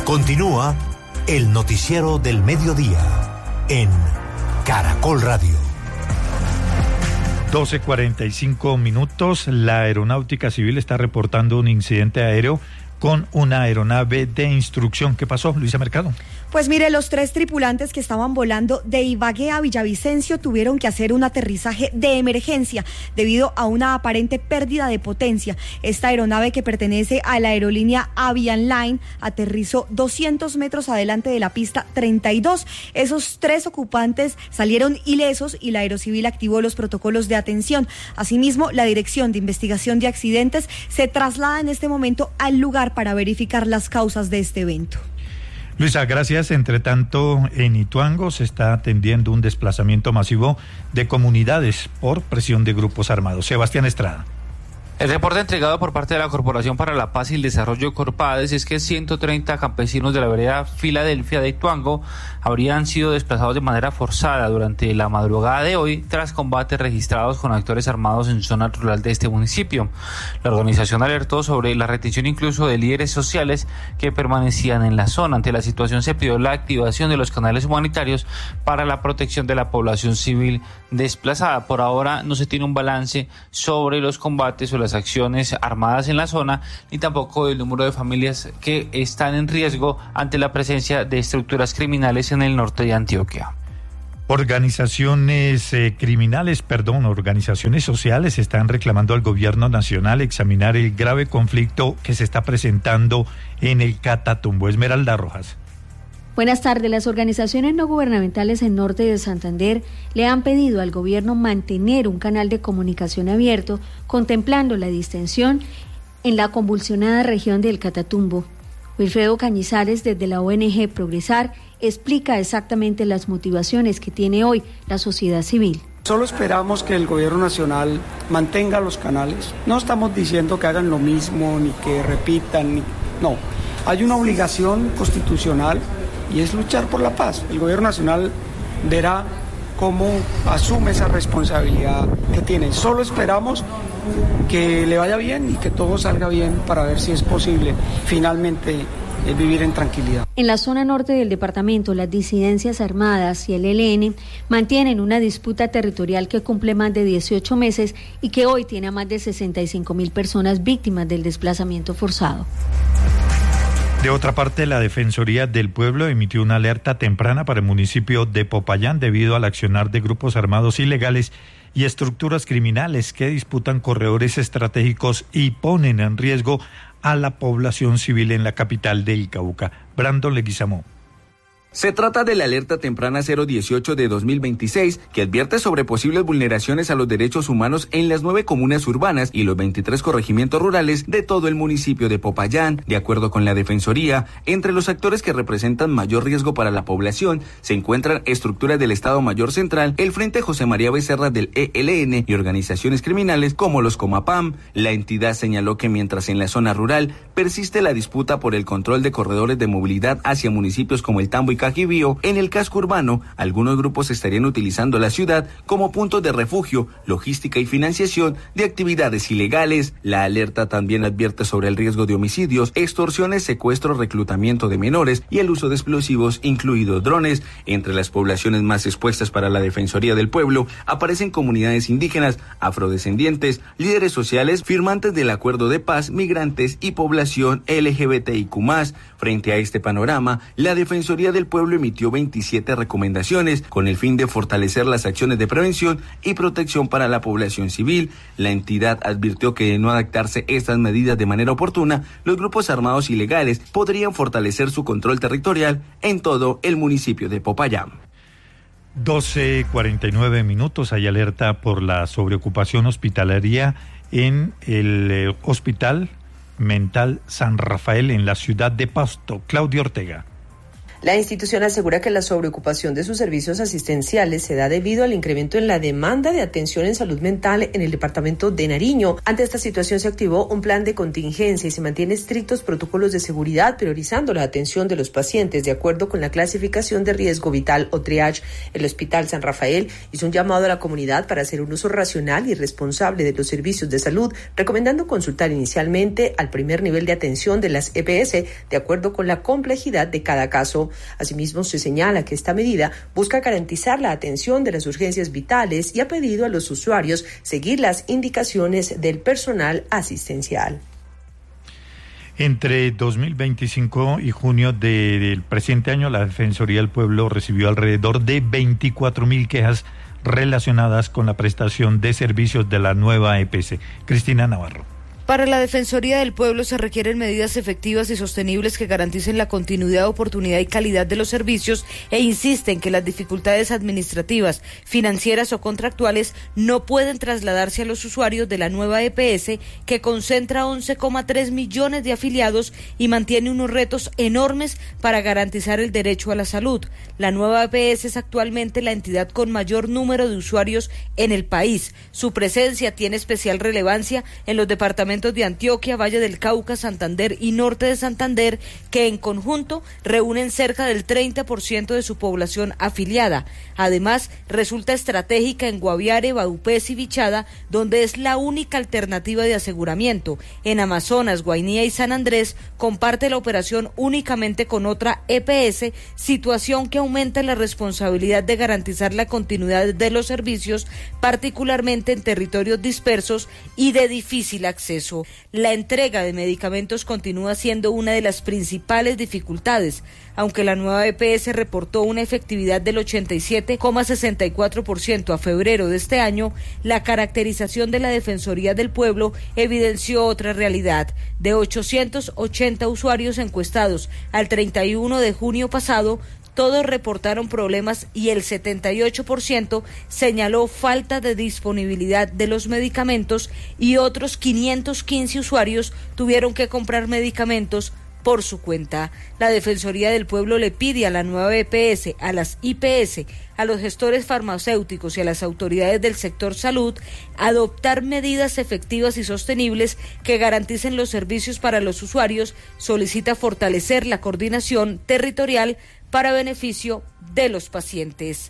Continúa el noticiero del mediodía en Caracol Radio. 12:45. La Aeronáutica Civil está reportando un incidente aéreo con una aeronave de instrucción. ¿Qué pasó, Luisa Mercado? Pues mire, los 3 tripulantes que estaban volando de Ibagué a Villavicencio tuvieron que hacer un aterrizaje de emergencia debido a una aparente pérdida de potencia. Esta aeronave, que pertenece a la aerolínea Avian Line, aterrizó 200 metros adelante de la pista 32. Esos 3 ocupantes salieron ilesos y la Aerocivil activó los protocolos de atención. Asimismo, la Dirección de Investigación de Accidentes se traslada en este momento al lugar para verificar las causas de este evento. Luisa, gracias. Entre tanto, en Ituango se está atendiendo un desplazamiento masivo de comunidades por presión de grupos armados. Sebastián Estrada. El reporte entregado por parte de la Corporación para la Paz y el Desarrollo Corpades es que 130 campesinos de la vereda Filadelfia de Ituango habrían sido desplazados de manera forzada durante la madrugada de hoy tras combates registrados con actores armados en zona rural de este municipio. La organización alertó sobre la retención incluso de líderes sociales que permanecían en la zona. Ante la situación se pidió la activación de los canales humanitarios para la protección de la población civil desplazada. Por ahora no se tiene un balance sobre los combates o las acciones armadas en la zona, ni tampoco el número de familias que están en riesgo ante la presencia de estructuras criminales en el norte de Antioquia. Organizaciones sociales están reclamando al gobierno nacional examinar el grave conflicto que se está presentando en el Catatumbo. Esmeralda Rojas. Buenas tardes. Las organizaciones no gubernamentales en norte de Santander le han pedido al gobierno mantener un canal de comunicación abierto, contemplando la distensión en la convulsionada región del Catatumbo. Wilfredo Cañizares, desde la ONG Progresar, explica exactamente las motivaciones que tiene hoy la sociedad civil. Solo esperamos que el gobierno nacional mantenga los canales. No estamos diciendo que hagan lo mismo, ni que repitan, no. Hay una obligación constitucional y es luchar por la paz. El gobierno nacional verá cómo asume esa responsabilidad que tiene. Solo esperamos que le vaya bien y que todo salga bien para ver si es posible finalmente vivir en tranquilidad. En la zona norte del departamento, las disidencias armadas y el ELN mantienen una disputa territorial que cumple más de 18 meses y que hoy tiene a más de 65.000 personas víctimas del desplazamiento forzado. De otra parte, la Defensoría del Pueblo emitió una alerta temprana para el municipio de Popayán debido al accionar de grupos armados ilegales y estructuras criminales que disputan corredores estratégicos y ponen en riesgo a la población civil en la capital del Cauca. Brandon Leguizamón. Se trata de la alerta temprana 018 de 2026, que advierte sobre posibles vulneraciones a los derechos humanos en las 9 comunas urbanas y los 23 corregimientos rurales de todo el municipio de Popayán. De acuerdo con la Defensoría, entre los actores que representan mayor riesgo para la población se encuentran estructuras del Estado Mayor Central, el Frente José María Becerra del ELN y organizaciones criminales como los Comapam. La entidad señaló que mientras en la zona rural persiste la disputa por el control de corredores de movilidad hacia municipios como El Tambo y Cajibío, en el casco urbano, algunos grupos estarían utilizando la ciudad como puntos de refugio, logística y financiación de actividades ilegales. La alerta también advierte sobre el riesgo de homicidios, extorsiones, secuestros, reclutamiento de menores y el uso de explosivos, incluidos drones. Entre las poblaciones más expuestas para la Defensoría del Pueblo aparecen comunidades indígenas, afrodescendientes, líderes sociales, firmantes del Acuerdo de Paz, migrantes y población LGBTIQ+. Frente a este panorama, la Defensoría del Pueblo emitió 27 recomendaciones con el fin de fortalecer las acciones de prevención y protección para la población civil. La entidad advirtió que de no adaptarse estas medidas de manera oportuna, los grupos armados ilegales podrían fortalecer su control territorial en todo el municipio de Popayán. 12:49. Hay alerta por la sobreocupación hospitalaria en el Hospital Mental San Rafael en la ciudad de Pasto. Claudio Ortega. La institución asegura que la sobreocupación de sus servicios asistenciales se da debido al incremento en la demanda de atención en salud mental en el departamento de Nariño. Ante esta situación se activó un plan de contingencia y se mantiene estrictos protocolos de seguridad, priorizando la atención de los pacientes de acuerdo con la clasificación de riesgo vital o triage. El Hospital San Rafael hizo un llamado a la comunidad para hacer un uso racional y responsable de los servicios de salud, recomendando consultar inicialmente al primer nivel de atención de las EPS de acuerdo con la complejidad de cada caso. Asimismo, se señala que esta medida busca garantizar la atención de las urgencias vitales y ha pedido a los usuarios seguir las indicaciones del personal asistencial. Entre 2025 y junio del presente año, la Defensoría del Pueblo recibió alrededor de 24.000 quejas relacionadas con la prestación de servicios de la nueva EPS. Cristina Navarro. Para la Defensoría del Pueblo se requieren medidas efectivas y sostenibles que garanticen la continuidad, oportunidad y calidad de los servicios e insisten que las dificultades administrativas, financieras o contractuales no pueden trasladarse a los usuarios de la nueva EPS, que concentra 11,3 millones de afiliados y mantiene unos retos enormes para garantizar el derecho a la salud. La nueva EPS es actualmente la entidad con mayor número de usuarios en el país. Su presencia tiene especial relevancia en los departamentos de Antioquia, Valle del Cauca, Santander y Norte de Santander, que en conjunto reúnen cerca del 30% de su población afiliada. Además, resulta estratégica en Guaviare, Badupés y Vichada, donde es la única alternativa de aseguramiento. En Amazonas, Guainía y San Andrés comparte la operación únicamente con otra EPS, situación que aumenta la responsabilidad de garantizar la continuidad de los servicios, particularmente en territorios dispersos y de difícil acceso. La entrega de medicamentos continúa siendo una de las principales dificultades. Aunque la nueva EPS reportó una efectividad del 87,64% a febrero de este año, la caracterización de la Defensoría del Pueblo evidenció otra realidad. De 880 usuarios encuestados al 31 de junio pasado, todos reportaron problemas y el 78% señaló falta de disponibilidad de los medicamentos y otros 515 usuarios tuvieron que comprar medicamentos por su cuenta. La Defensoría del Pueblo le pide a la nueva EPS, a las IPS, a los gestores farmacéuticos y a las autoridades del sector salud adoptar medidas efectivas y sostenibles que garanticen los servicios para los usuarios. Solicita fortalecer la coordinación territorial para beneficio de los pacientes.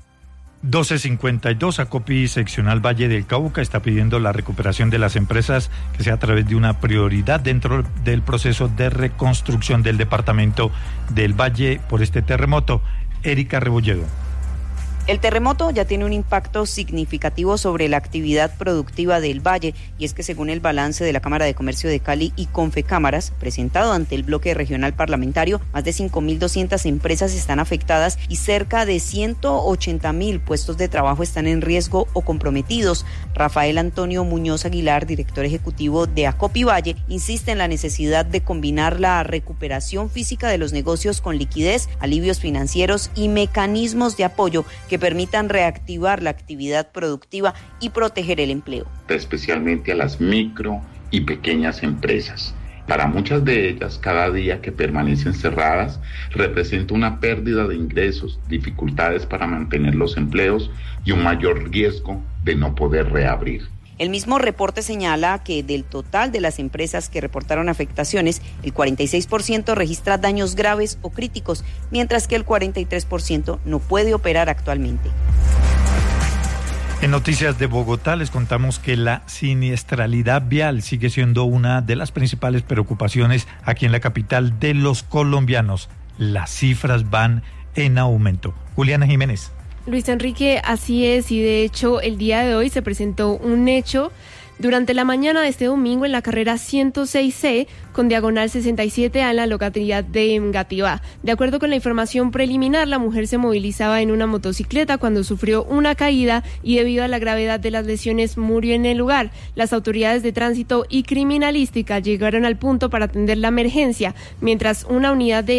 12:52, Acopi Seccional Valle del Cauca está pidiendo la recuperación de las empresas que sea a través de una prioridad dentro del proceso de reconstrucción del departamento del Valle por este terremoto. Erika Rebolledo. El terremoto ya tiene un impacto significativo sobre la actividad productiva del Valle, y es que según el balance de la Cámara de Comercio de Cali y Confecámaras, presentado ante el bloque regional parlamentario, más de 5.200 empresas están afectadas y cerca de 180.000 puestos de trabajo están en riesgo o comprometidos. Rafael Antonio Muñoz Aguilar, director ejecutivo de Acopi Valle, insiste en la necesidad de combinar la recuperación física de los negocios con liquidez, alivios financieros y mecanismos de apoyo que permitan reactivar la actividad productiva y proteger el empleo. Especialmente a las micro y pequeñas empresas. Para muchas de ellas, cada día que permanecen cerradas representa una pérdida de ingresos, dificultades para mantener los empleos y un mayor riesgo de no poder reabrir. El mismo reporte señala que del total de las empresas que reportaron afectaciones, el 46% registra daños graves o críticos, mientras que el 43% no puede operar actualmente. En noticias de Bogotá les contamos que la siniestralidad vial sigue siendo una de las principales preocupaciones aquí en la capital de los colombianos. Las cifras van en aumento. Juliana Jiménez. Luis Enrique, así es, y de hecho el día de hoy se presentó un hecho durante la mañana de este domingo en la carrera 106C con diagonal 67A en la localidad de Engativá. De acuerdo con la información preliminar, la mujer se movilizaba en una motocicleta cuando sufrió una caída y debido a la gravedad de las lesiones murió en el lugar. Las autoridades de tránsito y criminalística llegaron al punto para atender la emergencia, mientras una unidad de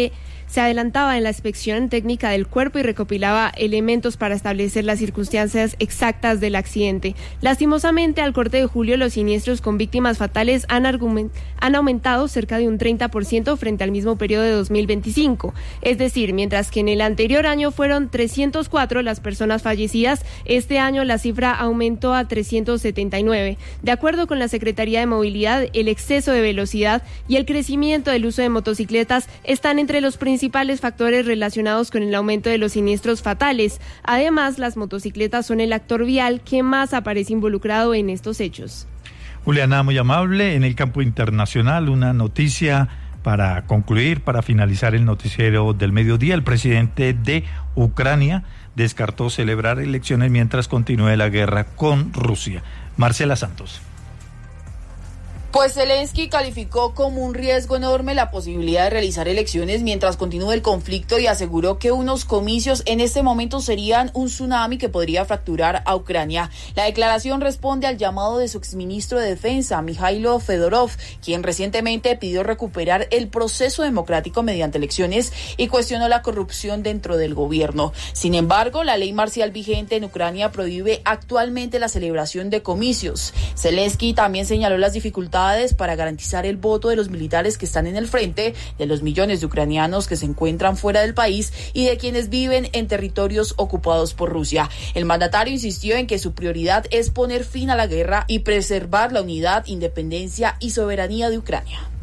se adelantaba en la inspección técnica del cuerpo y recopilaba elementos para establecer las circunstancias exactas del accidente. Lastimosamente, al corte de julio, los siniestros con víctimas fatales han aumentado cerca de un 30% frente al mismo periodo de 2025. Es decir, mientras que en el anterior año fueron 304 las personas fallecidas, este año la cifra aumentó a 379. De acuerdo con la Secretaría de Movilidad, el exceso de velocidad y el crecimiento del uso de motocicletas están entre los principales factores relacionados con el aumento de los siniestros fatales. Además, las motocicletas son el actor vial que más aparece involucrado en estos hechos. Juliana, muy amable. En el campo internacional, una noticia para concluir, para finalizar el noticiero del mediodía. El presidente de Ucrania descartó celebrar elecciones mientras continúe la guerra con Rusia. Marcela Santos. Pues Zelensky calificó como un riesgo enorme la posibilidad de realizar elecciones mientras continúe el conflicto y aseguró que unos comicios en este momento serían un tsunami que podría fracturar a Ucrania. La declaración responde al llamado de su exministro de Defensa, Mikhailo Fedorov, quien recientemente pidió recuperar el proceso democrático mediante elecciones y cuestionó la corrupción dentro del gobierno. Sin embargo, la ley marcial vigente en Ucrania prohíbe actualmente la celebración de comicios. Zelensky también señaló las dificultades para garantizar el voto de los militares que están en el frente, de los millones de ucranianos que se encuentran fuera del país y de quienes viven en territorios ocupados por Rusia. El mandatario insistió en que su prioridad es poner fin a la guerra y preservar la unidad, independencia y soberanía de Ucrania.